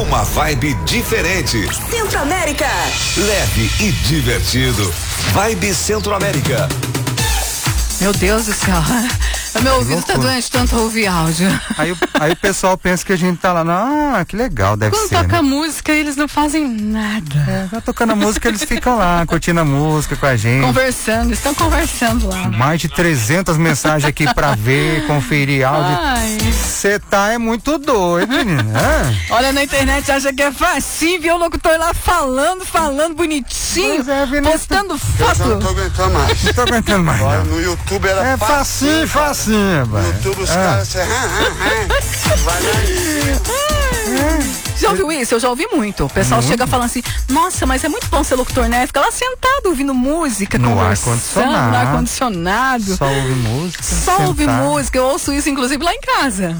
uma vibe diferente. Centro-América. Leve e divertido. Vibe Centro-América. Meu Deus do céu. Meu ouvido tá doente tanto ouvir áudio. Aí o pessoal pensa que a gente tá lá, que legal, deve Quando ser. toca né? música, eles não fazem nada. Tá tocando a música, eles ficam lá, curtindo a música com a gente. Conversando, estão conversando lá. Mais de 300 mensagens aqui pra ver, conferir áudio. Você é muito doido, menina. Olha, na internet acha que é fácil ver o locutor lá falando bonitinho, postando foto. Eu não tô aguentando mais. Não tô aguentando mais. Agora, no YouTube era É facinho, No YouTube os caras vai lá Já ouviu isso? Eu já ouvi muito. O pessoal chega falando assim, nossa, mas é muito bom ser locutor, né? Fica lá sentado ouvindo música, no conversando, no ar-condicionado. Só ouve música. Só ouve música. Eu ouço isso, inclusive, lá em casa.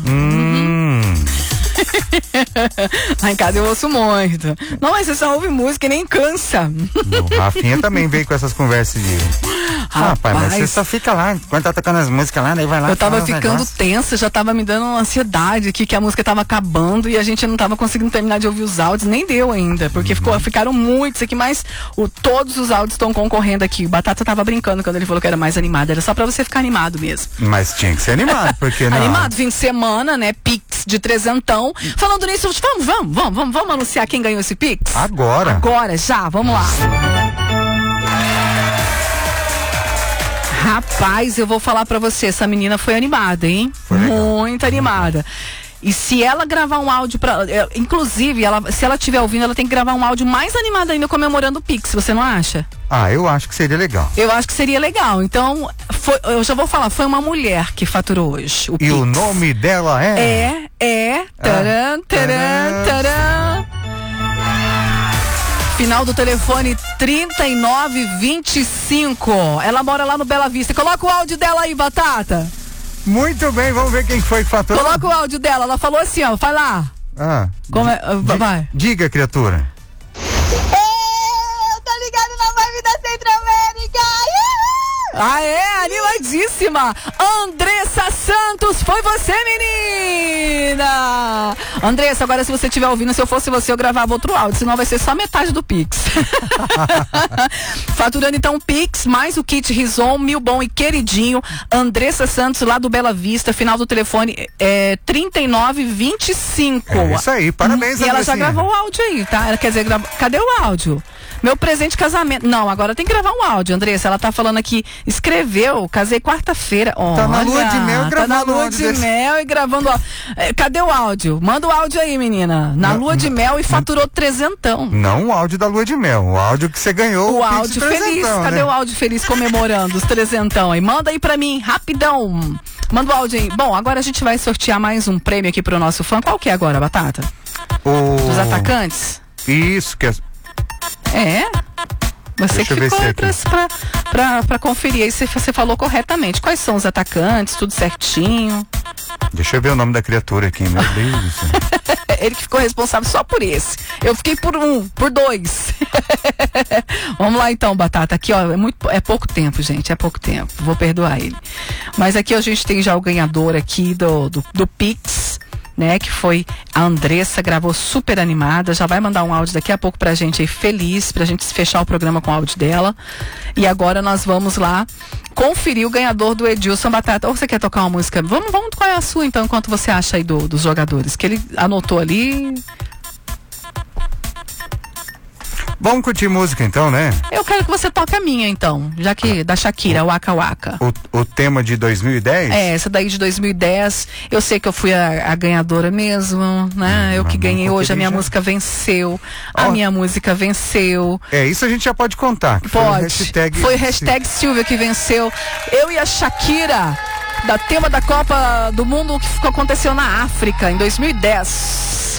Lá em casa eu ouço muito. Não, mas você só ouve música e nem cansa. O Rafinha também veio com essas conversas de... Rapaz, mas você só fica lá, quando tá tocando as músicas lá, daí vai lá. Eu tava ficando tensa, já tava me dando uma ansiedade aqui, que a música tava acabando e a gente não tava conseguindo terminar de ouvir os áudios, nem deu ainda, porque ficaram muitos aqui, mas todos os áudios estão concorrendo aqui. O Batata tava brincando quando ele falou que era mais animado, era só pra você ficar animado mesmo. Mas tinha que ser animado, porque não... Animado, fim de semana, né, Pix de trezentão. Falando nisso, vamos anunciar quem ganhou esse Pix? Agora. Agora, já, vamos lá. Rapaz, eu vou falar pra você, essa menina foi animada, hein? Muito animada. E se ela gravar um áudio inclusive, se ela estiver ouvindo, ela tem que gravar um áudio mais animado ainda comemorando o Pix, você não acha? Eu acho que seria legal. Eu acho que seria legal. Então, eu já vou falar, foi uma mulher que faturou hoje o Pix. E o nome dela é? Taran. Final do telefone 3925. Ela mora lá no Bela Vista. Coloca o áudio dela aí, Batata. Muito bem, vamos ver quem foi que faturou. Coloca o áudio dela. Ela falou assim, ó, vai lá. Vai. Diga, criatura. Eu tô ligado na vibe da Centro-América. Animadíssima. Andressa Santos, foi você, menina. Andressa, agora se você estiver ouvindo, se eu fosse você, eu gravava outro áudio, senão vai ser só metade do Pix. Faturando então o Pix, mais o kit Rison, Milbom e Queridinho. Andressa Santos, lá do Bela Vista, final do telefone 3925. É isso aí, parabéns, E ela já gravou o áudio aí, tá? Ela quer dizer, cadê o áudio? Meu presente de casamento. Não, agora tem que gravar um áudio, Andressa. Ela tá falando aqui, escreveu, casei quarta-feira. Tá na lua de mel gravando. Tá na lua de mel e gravando. Cadê o áudio? Manda o áudio aí, menina. Na lua de mel e faturou trezentão. Não o áudio da lua de mel, o áudio que você ganhou. O áudio feliz. Cadê o áudio feliz comemorando os trezentão aí? Manda aí pra mim, rapidão. Manda o áudio aí. Bom, agora a gente vai sortear mais um prêmio aqui pro nosso fã. Qual que é agora, Batata? Dos atacantes? Isso, que é... Você que ficou pra conferir aí se você falou corretamente. Quais são os atacantes, tudo certinho. Deixa eu ver o nome da criatura aqui, meu Deus do céu. Ele que ficou responsável só por esse. Eu fiquei por dois. Vamos lá então, Batata. Aqui, ó, é pouco tempo, gente. É pouco tempo. Vou perdoar ele. Mas aqui a gente tem já o ganhador aqui do Pix, né, que foi a Andressa, gravou super animada, já vai mandar um áudio daqui a pouco pra gente aí, feliz, pra gente fechar o programa com o áudio dela. E agora nós vamos lá conferir o ganhador do Edilson Batata. Ou você quer tocar uma música? Vamos, qual é a sua então, enquanto você acha aí dos jogadores, que ele anotou ali. Vamos curtir música então, né? Eu quero que você toque a minha então, já que da Shakira, Waka Waka. O tema de 2010? Essa daí de 2010. Eu sei que eu fui a ganhadora mesmo, né? Eu que ganhei hoje, a minha música venceu. A minha música venceu. Isso a gente já pode contar. Foi hashtag Silvia que venceu. Eu e a Shakira, da tema da Copa do Mundo que aconteceu na África em 2010.